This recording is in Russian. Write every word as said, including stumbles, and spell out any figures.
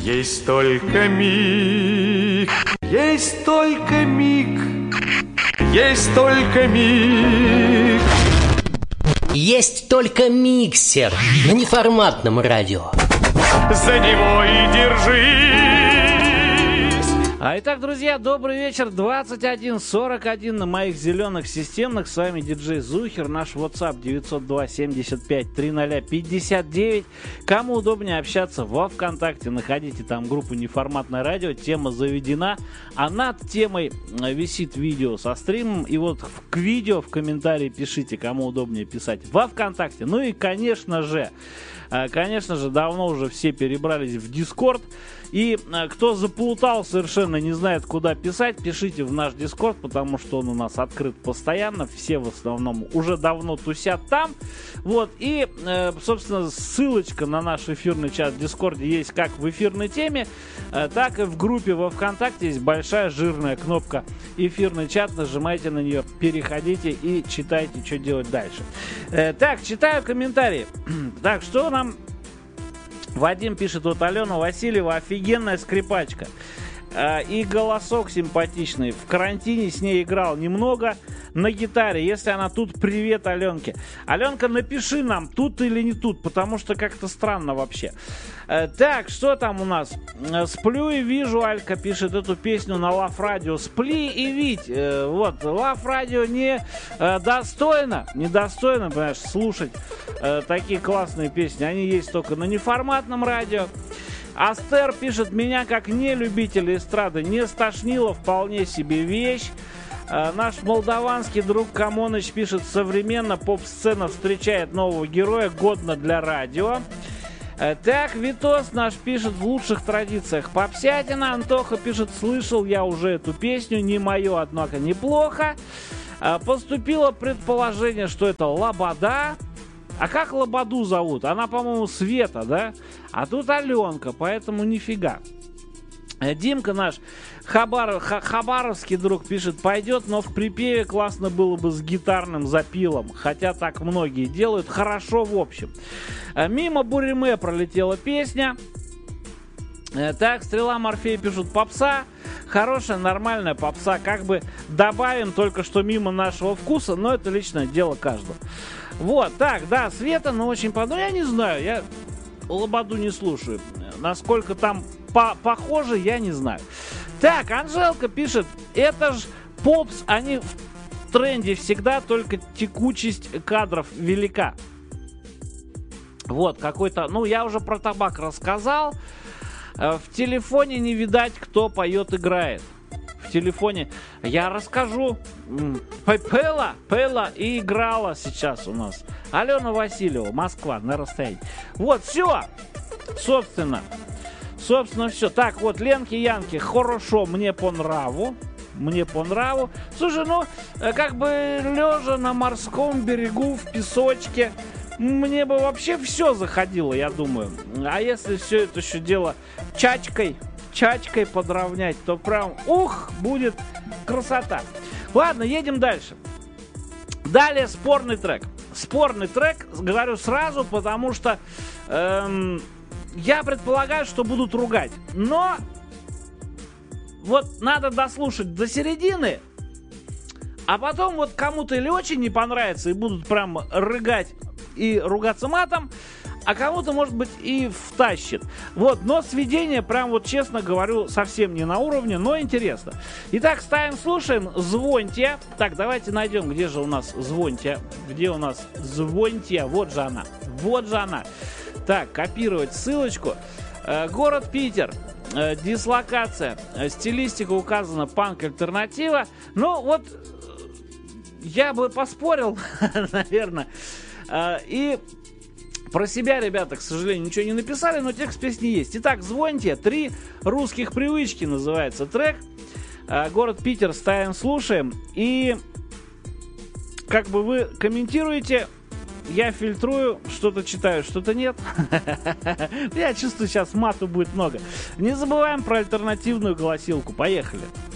Есть только миг, есть только миг, есть только миг. Есть только миксер на неформатном радио. За него и держись. А итак, друзья, добрый вечер. двадцать один сорок один на моих зеленых системных. С вами диджей Зухер. Наш WhatsApp девятьсот два семьдесят пять триста пятьдесят девять. Кому удобнее общаться во ВКонтакте, находите там группу «Неформатное радио». Тема заведена, а над темой висит видео со стримом. И вот к видео в комментарии пишите, кому удобнее писать во ВКонтакте. Ну и, конечно же, конечно же, давно уже все перебрались в Дискорд. И кто заплутал, совершенно не знает, куда писать, пишите в наш Дискорд, потому что он у нас открыт постоянно. Все в основном уже давно тусят там. Вот. И, собственно, ссылочка на наш эфирный чат в Дискорде есть как в эфирной теме, так и в группе во ВКонтакте. Есть большая жирная кнопка «Эфирный чат». Нажимайте на нее, переходите и читайте, что делать дальше. Так, читаю комментарии. Так, что нам... Вадим пишет, вот Алена Васильева офигенная скрипачка. И голосок симпатичный. В карантине с ней играл немного на гитаре. Если она тут, привет Аленке. Аленка, напиши нам, тут или не тут, потому что как-то странно вообще. Так, что там у нас? Сплю и вижу, Алька пишет эту песню на Лав Радио. Спли и видь. Вот, Лав Радио не достойно, недостойно, понимаешь, слушать такие классные песни. Они есть только на неформатном радио. Астер пишет, меня как не любитель эстрады не стошнило, вполне себе вещь. А, наш молдаванский друг Камоныч пишет, современно поп-сцена встречает нового героя, годно для радио. А, так, Витос наш пишет, в лучших традициях попсятина. Антоха пишет, слышал я уже эту песню, не мое, однако неплохо. А, поступило предположение, что это Лобода. А как Лободу зовут? Она, по-моему, Света, да? А тут Аленка, поэтому нифига. Димка наш Хабар, хабаровский друг пишет, пойдет, но в припеве классно было бы с гитарным запилом. Хотя так многие делают. Хорошо в общем. Мимо Буриме пролетела песня. Так, Стрела Морфей пишут, попса. Хорошая, нормальная попса. Как бы добавим, только что мимо нашего вкуса, но это личное дело каждого. Вот, так, да, Света, но очень... Ну, я не знаю, я Лободу не слушаю. Насколько там по похоже, я не знаю. Так, Анжелка пишет, это ж попс, они в тренде всегда, только текучесть кадров велика. Вот, какой-то... Ну, я уже про табак рассказал. В телефоне не видать, кто поет, играет. В телефоне я расскажу. Пела, пела и играла сейчас у нас Алена Васильева, Москва, на расстоянии. Вот, все. Собственно, собственно, все. Так, вот, Ленки Янки, хорошо, мне по нраву. Мне по нраву. Слушай, ну, как бы лежа на морском берегу в песочке, мне бы вообще все заходило, я думаю. А если все это еще дело чачкой, чачкой подровнять, то прям, ух, будет красота. Ладно, едем дальше. Далее спорный трек. Спорный трек, говорю сразу, потому что эм, я предполагаю, что будут ругать. Но вот надо дослушать до середины, а потом вот кому-то или очень не понравится и будут прям рыгать и ругаться матом, а кому-то, может быть, и втащит. Вот, но сведение, прям вот честно говорю, совсем не на уровне, но интересно. Итак, ставим, слушаем «Звоньте». Так, давайте найдем, где же у нас «Звоньте». Где у нас «Звоньте»? Вот же она. Вот же она. Так, копировать ссылочку. Э, город Питер. Э, дислокация. Э, стилистика указана панк-альтернатива. Ну, вот, я бы поспорил, наверное. Э, и... Про себя, ребята, к сожалению, ничего не написали, но текст песни есть. Итак, «Звоньте». Три русских привычки называется трек. Город Питер, ставим, слушаем. И как бы вы комментируете, я фильтрую, что-то читаю, что-то нет. Я чувствую, сейчас мату будет много. Не забываем про альтернативную голосилку. Поехали.